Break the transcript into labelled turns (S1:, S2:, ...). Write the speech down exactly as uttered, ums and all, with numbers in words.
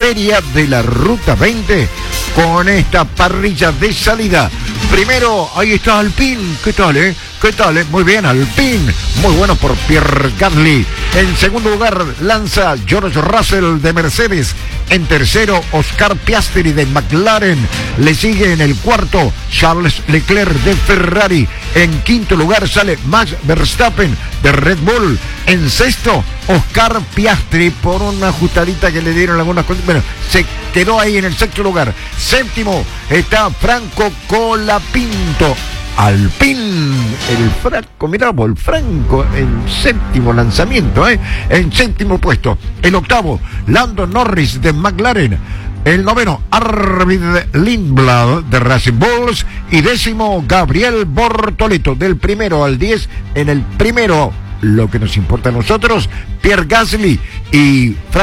S1: feria de la Ruta veinte con esta parrilla de salida. Primero, ahí está Alpine. ¿Qué tal, eh? ¿Qué tal, eh? Muy bien, Alpine. Muy bueno por Pierre Gasly. En segundo lugar, lanza George Russell de Mercedes. En tercero, Oscar Piastri de McLaren. Le sigue en el cuarto, Charles Leclerc de Ferrari. En quinto lugar sale Max Verstappen de Red Bull. En sexto, Oscar Piastri, por una ajustadita que le dieron algunas cosas. Bueno, se quedó ahí en el sexto lugar. Séptimo está Franco Colapinto. Alpine, el Franco, mirá vos, el Franco en séptimo lanzamiento, ¿eh? En séptimo puesto. El octavo, Lando Norris de McLaren. El noveno, Arvid Lindblad de Racing Bulls. Y décimo, Gabriel Bortoleto. Del primero al diez, en el primero, lo que nos importa a nosotros, Pierre Gasly y Franco